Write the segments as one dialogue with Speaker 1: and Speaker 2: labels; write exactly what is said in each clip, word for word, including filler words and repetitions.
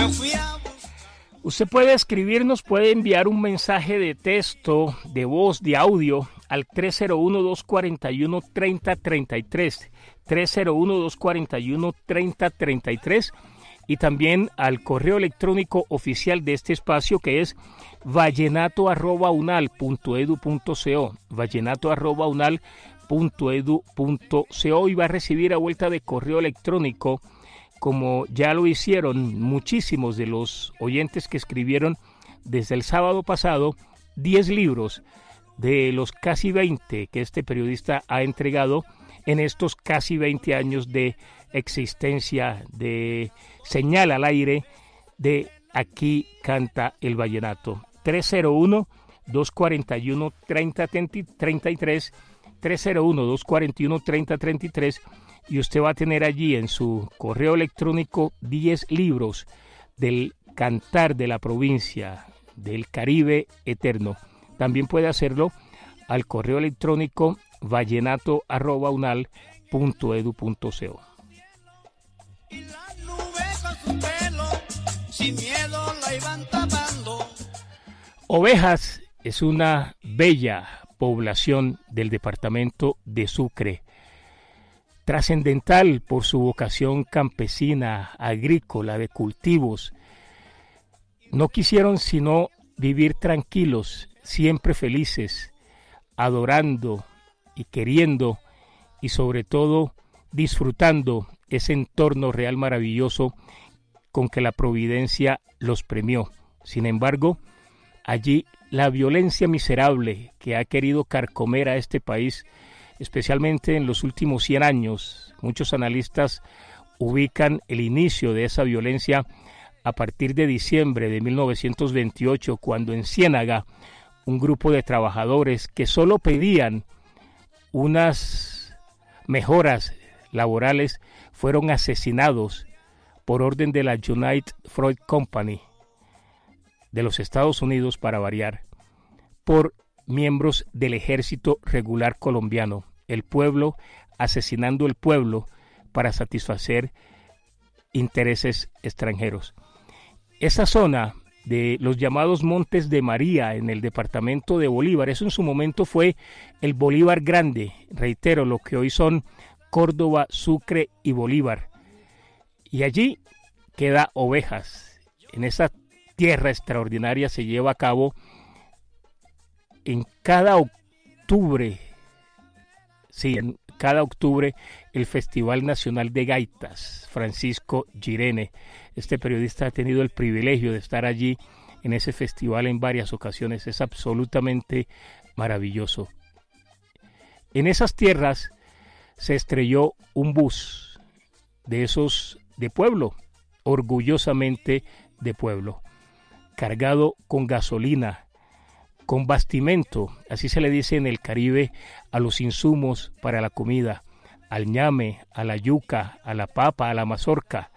Speaker 1: Usted puede escribirnos, puede enviar un mensaje de texto, de voz, de audio al tres cero uno, dos cuatro uno, tres cero tres tres, tres cero uno, dos cuatro uno, tres cero tres tres, y también al correo electrónico oficial de este espacio, que es vallenato arroba unal punto edu punto co, vallenato arroba unal punto edu punto co, y va a recibir a vuelta de correo electrónico, como ya lo hicieron muchísimos de los oyentes que escribieron desde el sábado pasado, diez libros de los casi veinte que este periodista ha entregado en estos casi veinte años de existencia, de señal al aire de Aquí Canta el Vallenato. tres cero uno, dos cuatro uno, tres cero tres tres, tres cero uno, dos cuatro uno, tres cero tres tres, y usted va a tener allí en su correo electrónico diez libros del cantar de la provincia, del Caribe eterno. También puede hacerlo al correo electrónico vallenato arroba unal punto edu punto co.
Speaker 2: Y las nubes con su pelo, sin miedo la iban tapando.
Speaker 1: Ovejas es una bella población del departamento de Sucre, trascendental por su vocación campesina, agrícola, de cultivos. No quisieron sino vivir tranquilos, siempre felices, adorando y queriendo, y sobre todo disfrutando ese entorno real maravilloso con que la providencia los premió. Sin embargo, allí la violencia miserable que ha querido carcomer a este país, especialmente en los últimos cien años, muchos analistas ubican el inicio de esa violencia a partir de diciembre de mil novecientos veintiocho, cuando en Ciénaga un grupo de trabajadores que solo pedían unas mejoras laborales fueron asesinados por orden de la United Fruit Company de los Estados Unidos, para variar, por miembros del ejército regular colombiano, el pueblo asesinando el pueblo para satisfacer intereses extranjeros. Esa zona de los llamados Montes de María en el departamento de Bolívar, eso en su momento fue el Bolívar Grande, reitero, lo que hoy son Córdoba, Sucre y Bolívar, y allí queda Ovejas. En esa tierra extraordinaria se lleva a cabo en cada octubre, sí, en cada octubre, el Festival Nacional de Gaitas, Francisco Girene. Este periodista ha tenido el privilegio de estar allí en ese festival en varias ocasiones. Es absolutamente maravilloso. En esas tierras se estrelló un bus de esos de pueblo, orgullosamente de pueblo, cargado con gasolina, con bastimento, así se le dice en el Caribe a los insumos para la comida, al ñame, a la yuca, a la papa, a la mazorca.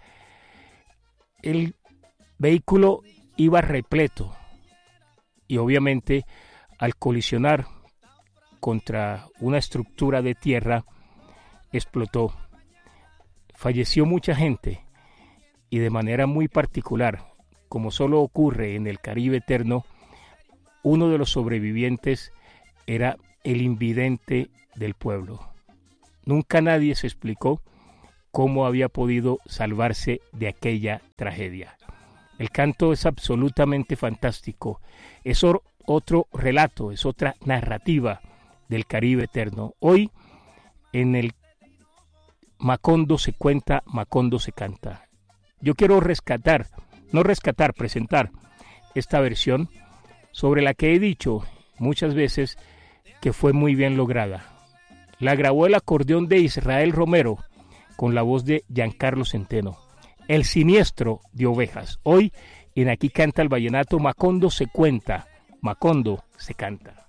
Speaker 1: El vehículo iba repleto y obviamente al colisionar contra una estructura de tierra explotó. Falleció mucha gente y de manera muy particular, como solo ocurre en el Caribe eterno, uno de los sobrevivientes era el invidente del pueblo. Nunca nadie se explicó cómo había podido salvarse de aquella tragedia. El canto es absolutamente fantástico. Es or- otro relato, es otra narrativa del Caribe eterno. Hoy, en el Macondo se cuenta, Macondo se canta. Yo quiero rescatar, no rescatar, presentar esta versión sobre la que he dicho muchas veces que fue muy bien lograda. La grabó el acordeón de Israel Romero con la voz de Giancarlo Centeno. El siniestro de Ovejas. Hoy en Aquí Canta el Vallenato, Macondo se cuenta, Macondo se canta.